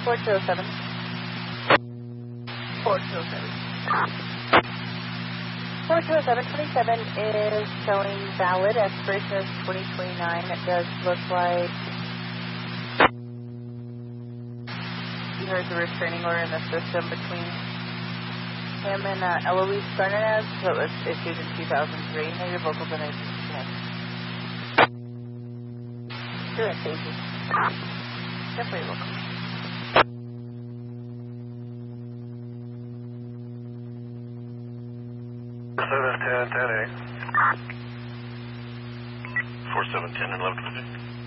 4207. 4207 is showing valid. Expiration is 2029. It does look like there's a restraining order in the system between him and Eloise Fernandez, so it was issued in 2003. Now your vocal donation disconnected. Good, thank you. Definitely welcome. Seven ten 10 8. 4710 and 1150.